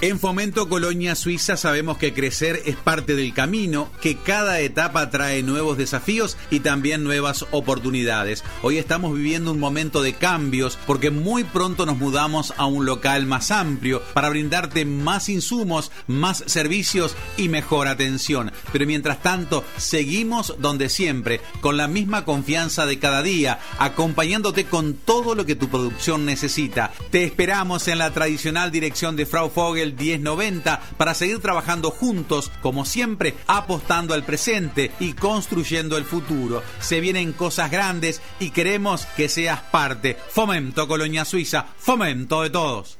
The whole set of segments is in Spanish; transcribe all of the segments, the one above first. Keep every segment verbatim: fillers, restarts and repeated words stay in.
En Fomento Colonia Suiza sabemos que crecer es parte del camino, que cada etapa trae nuevos desafíos y también nuevas oportunidades. Hoy estamos viviendo un momento de cambios porque muy pronto nos mudamos a un local más amplio para brindarte más insumos, más servicios y mejor atención. Pero mientras tanto, seguimos donde siempre, con la misma confianza de cada día, acompañándote con todo lo que tu producción necesita. Te esperamos en la tradicional dirección de Frau Vogel diez noventa para seguir trabajando juntos, como siempre, apostando al presente y construyendo el futuro. Se vienen cosas grandes y queremos que seas parte. Fomento Colonia Suiza, fomento de todos.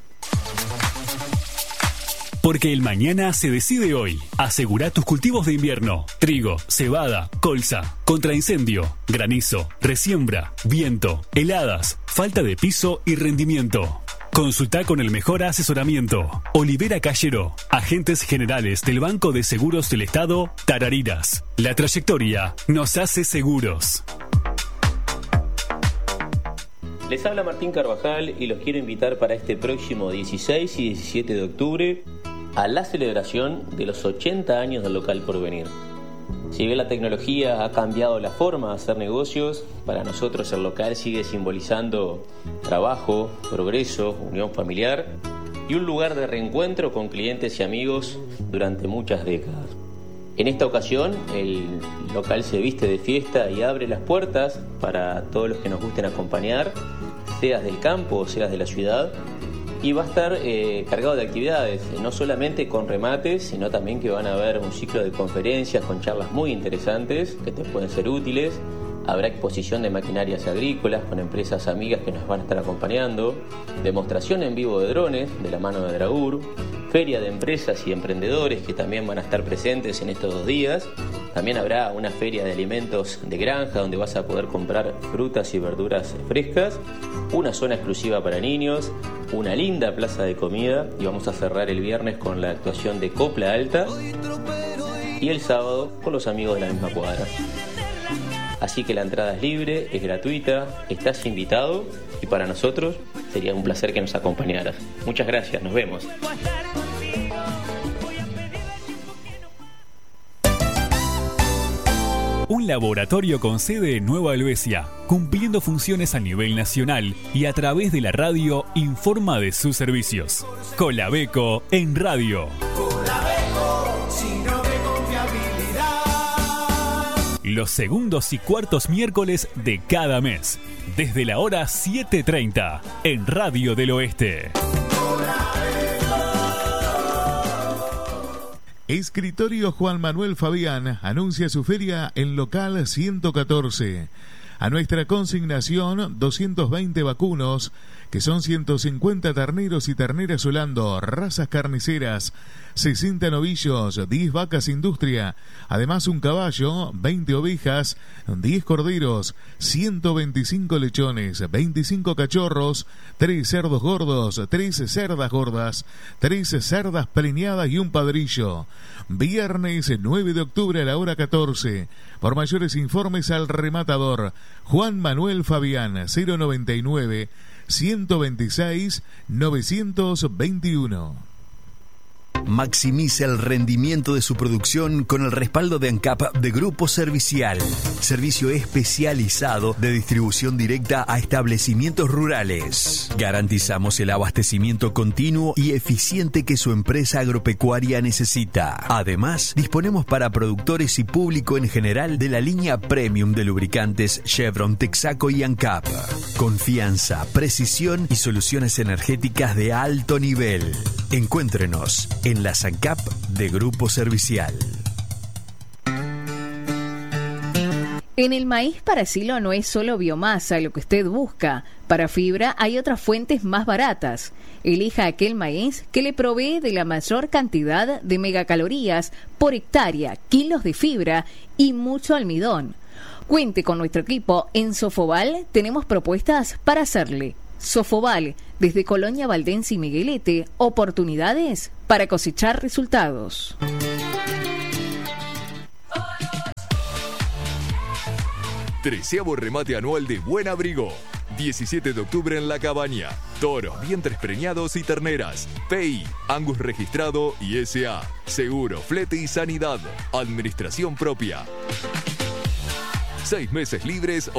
Porque el mañana se decide hoy. Asegura tus cultivos de invierno. Trigo, cebada, colza, contra incendio, granizo, resiembra, viento, heladas, falta de piso y rendimiento. Consulta con el mejor asesoramiento. Olivera Callero, agentes generales del Banco de Seguros del Estado, Tarariras. La trayectoria nos hace seguros. Les habla Martín Carvajal y los quiero invitar para este próximo dieciséis y diecisiete de octubre a la celebración de los ochenta años del local Porvenir. Si bien la tecnología ha cambiado la forma de hacer negocios, para nosotros el local sigue simbolizando trabajo, progreso, unión familiar y un lugar de reencuentro con clientes y amigos durante muchas décadas. En esta ocasión, el local se viste de fiesta y abre las puertas para todos los que nos gusten acompañar, seas del campo o seas de la ciudad, y va a estar eh, cargado de actividades, no solamente con remates, sino también que van a haber un ciclo de conferencias con charlas muy interesantes que te pueden ser útiles. Habrá exposición de maquinarias agrícolas con empresas amigas que nos van a estar acompañando, demostración en vivo de drones de la mano de Dragur, feria de empresas y emprendedores que también van a estar presentes en estos dos días. También habrá una feria de alimentos de granja donde vas a poder comprar frutas y verduras frescas, una zona exclusiva para niños, una linda plaza de comida y vamos a cerrar el viernes con la actuación de Copla Alta y el sábado con los amigos de la misma cuadra. Así que la entrada es libre, es gratuita, estás invitado y para nosotros sería un placer que nos acompañaras. Muchas gracias, nos vemos. Un laboratorio con sede en Nueva Helvecia, cumpliendo funciones a nivel nacional y a través de la radio informa de sus servicios. Colabeco en radio. Colabeco, signo de confiabilidad. Los segundos y cuartos miércoles de cada mes, desde la hora siete treinta, en Radio del Oeste. Escritorio Juan Manuel Fabián anuncia su feria en local ciento catorce. A nuestra consignación, doscientos veinte vacunos, que son ciento cincuenta terneros y terneras holando, razas carniceras, sesenta novillos, diez vacas industria, además un caballo, veinte ovejas, diez corderos, ciento veinticinco lechones, veinticinco cachorros, tres cerdos gordos, tres cerdas gordas, tres cerdas preñadas y un padrillo. Viernes nueve de octubre a la hora catorce. Por mayores informes al rematador Juan Manuel Fabián, cero noventa y nueve, ciento veintiséis, novecientos veintiuno. Maximiza el rendimiento de su producción con el respaldo de ANCAP de Grupo Servicial, servicio especializado de distribución directa a establecimientos rurales. Garantizamos el abastecimiento continuo y eficiente que su empresa agropecuaria necesita. Además, disponemos para productores y público en general de la línea premium de lubricantes Chevron, Texaco y ANCAP. Confianza, precisión y soluciones energéticas de alto nivel. Encuéntrenos en la ANCAP de Grupo Servicial. En el maíz para silo no es solo biomasa lo que usted busca. Para fibra hay otras fuentes más baratas. Elija aquel maíz que le provee de la mayor cantidad de megacalorías por hectárea, kilos de fibra y mucho almidón. Cuente con nuestro equipo. En Sofobal tenemos propuestas para hacerle. Sofobal, desde Colonia Valdense y Miguelete, oportunidades para cosechar resultados. Treceavo remate anual de Buen Abrigo. diecisiete de octubre en La Cabaña. Toros, vientres preñados y terneras. P I, Angus registrado y S A. Seguro, flete y sanidad. Administración propia. Seis meses libres